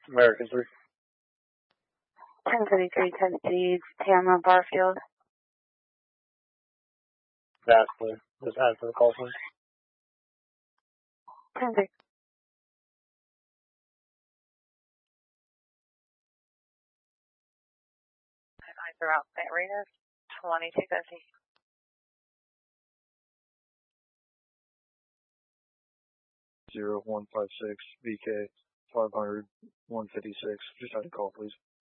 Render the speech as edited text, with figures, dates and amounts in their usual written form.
American 3. 1033 Tennessee, Tamara Barfield. Vascular. Just add for the call, please. 10-3. Throughout St. Rita's, 2250. 0156 VK 500 156. Just had a call, please.